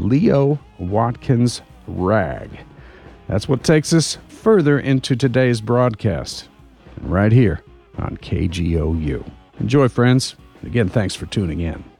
Leo Watkins Rag. That's what takes us further into today's broadcast, right here on KGOU. Enjoy, friends. Again, thanks for tuning in.